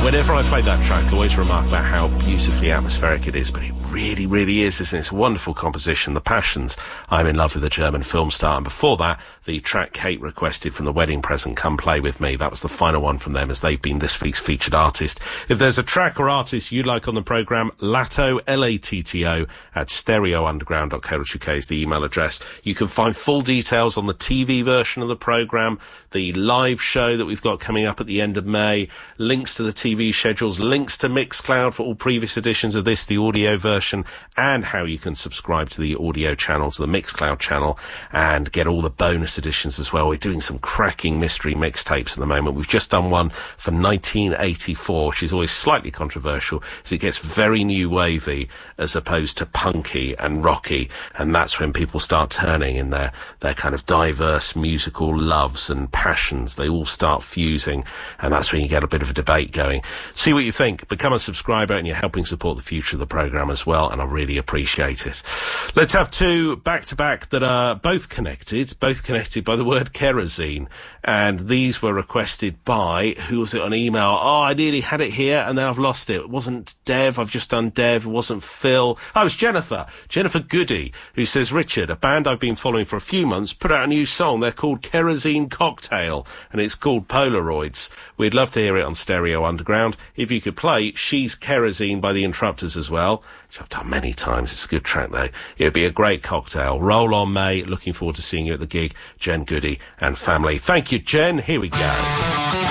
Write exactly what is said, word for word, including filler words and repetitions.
Whenever I play that track, I always remark about how beautifully atmospheric it is, but it really, really is, isn't it? It's a wonderful composition. The Passions, I'm in Love with a German Film Star. And before that, the track Kate requested from The Wedding Present, Come Play With Me. That was the final one from them, as they've been this week's featured artist. If there's a track or artist you'd like on the programme, Latto, L A T T O, at stereo underground dot co dot uk is the email address. You can find full details on the T V version of the programme, the live show that we've got coming up at the end of May, links to the T V schedules, links to Mixcloud for all previous editions of this, the audio version, and how you can subscribe to the audio channel, to the Mixcloud channel, and get all the bonus editions as well. We're doing some cracking mystery mixtapes at the moment. We've just done one for nineteen eighty-four, which is always slightly controversial, as it gets very new wavy as opposed to punky and rocky, and that's when people start turning in their, their kind of diverse musical loves and passions. They all start fusing, and that's when you get a bit of a debate going. See what you think. Become a subscriber, and you're helping support the future of the programme as well, and I really appreciate it. Let's have two back-to-back that are both connected, both connected by the word kerosene, and these were requested by, who was it on email? Oh, I nearly had it here, and then I've lost it. It wasn't Dev, I've just done Dev, it wasn't Phil. Oh, it was Jennifer, Jennifer Goody, who says, Richard, a band I've been following for a few months, put out a new song. They're called Kerosene Cocktail, and it's called Polaroids. We'd love to hear it on Stereo Underground. If you could play She's Kerosene by the Interrupters as well, which I've done many times. It's a good track, though. It would be a great cocktail. Roll on, May. Looking forward to seeing you at the gig. Jen Goody and family. Thank you, Jen. Here we go.